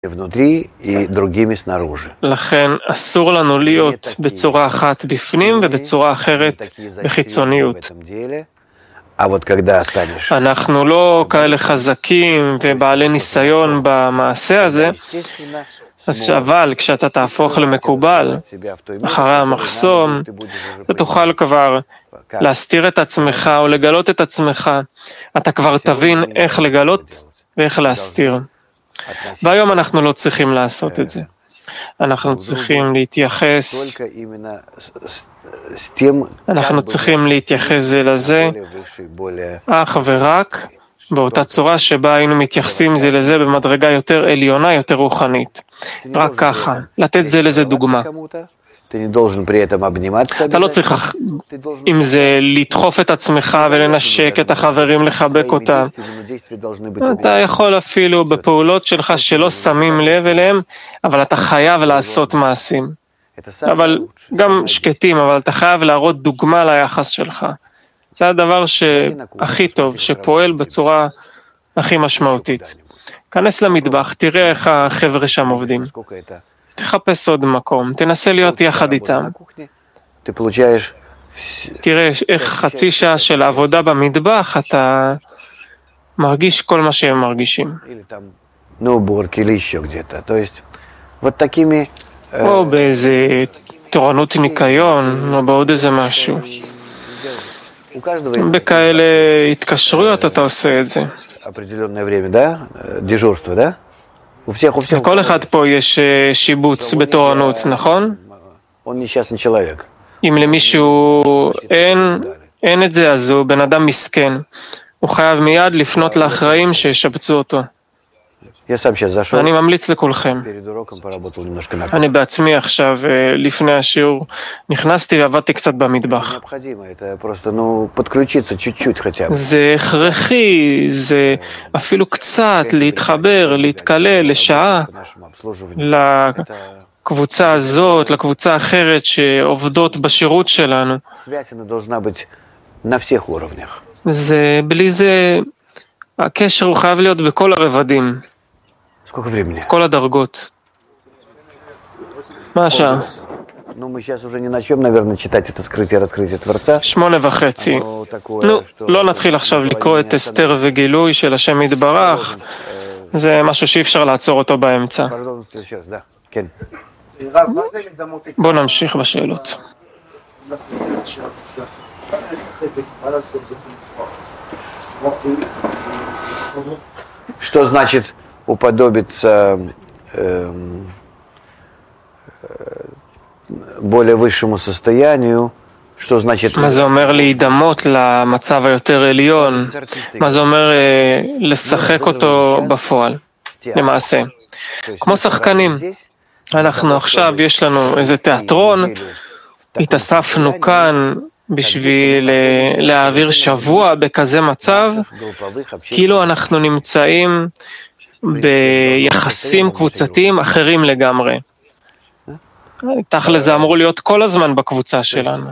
לכן אסור לנו להיות בצורה אחת בפנים ובצורה אחרת בחיצוניות. אנחנו לא כאלה חזקים ובעלי ניסיון במעשה הזה, אבל כשאתה תהפוך למקובל אחרי המחסום, אתה תוכל כבר להסתיר את עצמך או לגלות את עצמך. אתה כבר תבין איך לגלות ואיך להסתיר. והיום אנחנו לא צריכים לעשות את זה. אנחנו צריכים להתייחס זה לזה אך ורק באותה צורה שבה היינו מתייחסים זה לזה במדרגה יותר עליונה, יותר רוחנית. רק ככה, לתת זה לזה דוגמה. אתה לא צריך עם זה לדחוף את עצמך ולנשק את החברים, לחבק אותם. אתה יכול אפילו בפעולות שלך שלא שמים לב אליהם, אבל אתה חייב לעשות מעשים. אבל גם שקטים, אבל אתה חייב להראות דוגמה ליחס שלך. זה הדבר שהכי טוב, שפועל בצורה הכי משמעותית. כנס למטבח, תראה איך החבר'ה שם עובדים. תחפש עוד מקום, תנסה להיות יחד איתם. תראה איך חצי שעה של עבודה במטבח, אתה מרגיש כל מה שהם מרגישים. או באיזה תורנות ניקיון, או בעוד איזה משהו. בכאלה התקשרויות אתה עושה את זה. לכל אחד פה יש שיבוץ בתורנות, נכון? אם למישהו אין את זה, אז הוא בן אדם מסכן. הוא חייב מיד לפנות לאחראים שישבצו אותו. אני ממליץ לכולכם. אני בעצמי עכשיו, לפני השיעור, נכנסתי ועבדתי קצת במטבח. זה הכרחי, זה אפילו קצת להתחבר, להתקלל לשעה לקבוצה הזאת, לקבוצה אחרת שעובדות בשירות שלנו. בלי זה, הקשר הוא חייב להיות בכל הרבדים. כל הדרגות. מה השעה? 8:30. לא נתחיל עכשיו לקרוא את אסתר וגילוי של השם יתברך. זה משהו שאי אפשר לעצור אותו באמצע. בואו נמשיך בשאלות. Что значит уподобиться более высшему состоянию? Что значит? מה זה אומר להידמות למצב היותר עליון? מה זה אומר לשחק אותו בפועל? למעשה. כמו שחקנים. אנחנו עכשיו, יש לנו איזה תיאטרון, התאספנו כאן בשביל להעביר שבוע בכזה מצב, כאילו אנחנו נמצאים ביחסים קבוצתיים אחרים לגמרי. תכל'ס זה אמור להיות כל הזמן בקבוצה שלנו.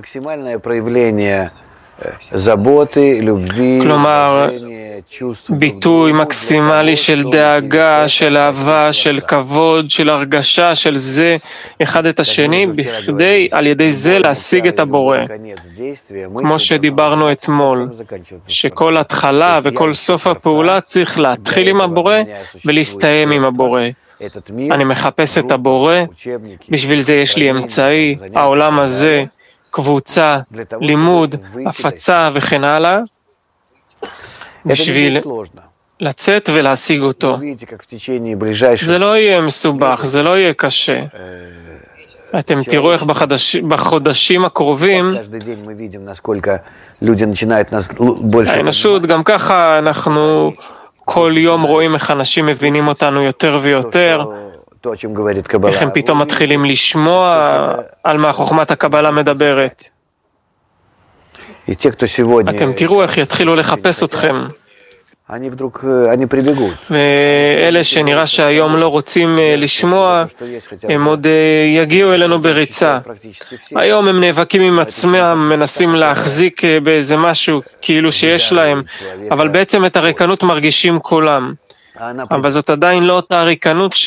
כלומר, ביטוי מקסימלי של דאגה, של אהבה, של כבוד, של הרגשה, של זה אחד את השני, בכדי על ידי זה להשיג את הבורא. כמו שדיברנו אתמול, שכל התחלה וכל סוף הפעולה צריך להתחיל עם הבורא ולהסתיים עם הבורא. אני מחפש את הבורא, בשביל זה יש לי אמצעי, העולם הזה, קבוצה, לימוד, הפצה וכן הלאה, בשביל לצאת ולהשיג אותו. זה לא יהיה מסובך, זה לא יהיה קשה. אתם תראו איך בחודשים הקרובים, האנושות, גם ככה אנחנו כל יום רואים איך אנשים מבינים אותנו יותר ויותר, איך הם פתאום מתחילים לשמוע על מה חוכמת הקבלה מדברת. אתם תראו איך יתחילו לחפש אתכם. ואלה שנראה שהיום לא רוצים לשמוע, הם עוד יגיעו אלינו בריצה. היום הם נאבקים עם עצמם, מנסים להחזיק באיזה משהו כאילו שיש להם, אבל בעצם את הריקנות מרגישים כולם. אבל זאת עדיין לא אותה הריקנות